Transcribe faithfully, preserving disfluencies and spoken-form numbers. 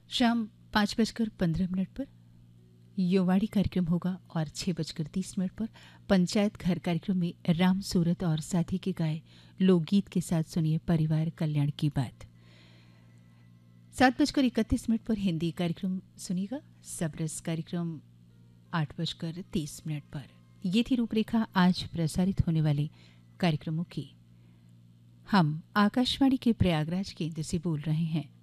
शाम पाँच बजकर पंद्रह मिनट पर युवाड़ी कार्यक्रम होगा और छः बजकर तीस मिनट पर पंचायत घर कार्यक्रम में राम सूरत और साथी के गाए लोकगीत के साथ सुनिए परिवार कल्याण की बात। सात बजकर इकतीस मिनट पर हिंदी कार्यक्रम सुनिएगा। सबरस कार्यक्रम आठ बजकर तीस मिनट पर। ये थी रूपरेखा आज प्रसारित होने वाले कार्यक्रमों की। हम आकाशवाणी के प्रयागराज केंद्र से बोल रहे हैं।